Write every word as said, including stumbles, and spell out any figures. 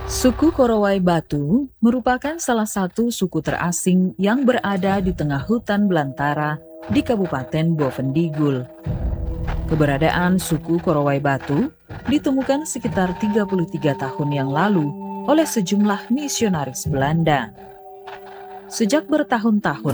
Suku Korowai Batu merupakan salah satu suku terasing yang berada di tengah hutan belantara di Kabupaten Bovendigul. Keberadaan suku Korowai Batu ditemukan sekitar tiga puluh tiga tahun yang lalu oleh sejumlah misionaris Belanda. Sejak bertahun-tahun